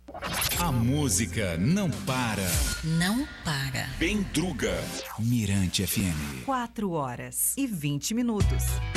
A música não para. Não para. Bem Druga. Mirante FM. 4 horas e 20 minutos.